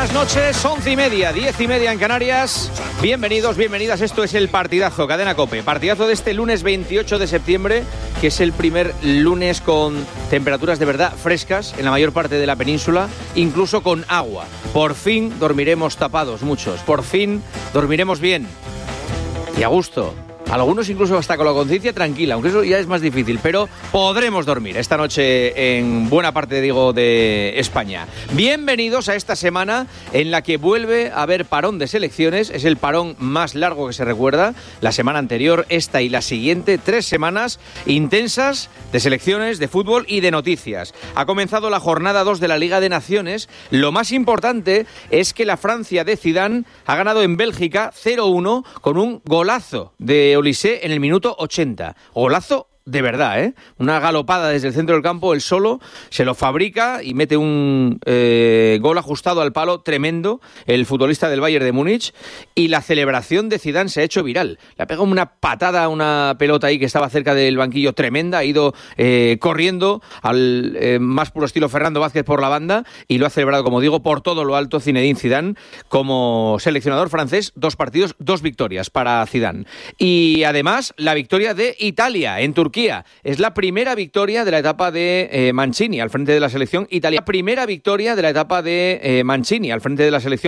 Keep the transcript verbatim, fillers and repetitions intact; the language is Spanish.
buenas noches, once y media, diez y media en Canarias. Bienvenidos, bienvenidas, esto es el partidazo, Cadena COPE. Partidazo de este lunes veintiocho de septiembre, que es el primer lunes con temperaturas de verdad frescas en la mayor parte de la península, incluso con agua. Por fin dormiremos tapados muchos, por fin dormiremos bien y a gusto. Algunos incluso hasta con la conciencia tranquila, aunque eso ya es más difícil, pero podremos dormir esta noche en buena parte, digo, de España. Bienvenidos a esta semana en la que vuelve a haber parón de selecciones. Es el parón más largo que se recuerda. La semana anterior, esta y la siguiente, tres semanas intensas de selecciones, de fútbol y de noticias. Ha comenzado la jornada dos de la Liga de Naciones. Lo más importante es que la Francia de Zidane ha ganado en Bélgica cero uno con un golazo de Olise en el minuto ochenta. Golazo de verdad, ¿eh? Una galopada desde el centro del campo, él solo se lo fabrica y mete un eh, gol ajustado al palo tremendo, el futbolista del Bayern de Múnich, y la celebración de Zidane se ha hecho viral. Le ha pegado una patada a una pelota ahí que estaba cerca del banquillo tremenda, ha ido eh, corriendo al eh, más puro estilo Fernando Vázquez por la banda y lo ha celebrado, como digo, por todo lo alto Zinedine Zidane como seleccionador francés. Dos partidos, dos victorias para Zidane. Y además la victoria de Italia en Turquía. Es la primera victoria de la etapa de eh, Mancini al frente de la selección italiana. La primera victoria de la etapa de eh, Mancini al frente de la selección